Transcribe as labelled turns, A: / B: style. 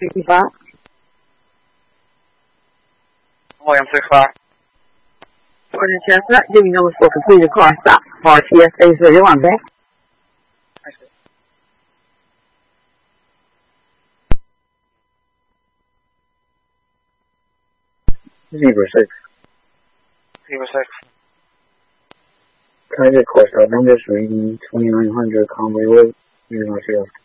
A: 165.
B: William 65.
A: Morning, Chestnut. Give me numbers for completed car stop. RTSA 31 back.
C: Zebra 6.
B: Zebra 6.
C: Can I get car stop number 2900 Conway Road, New York City?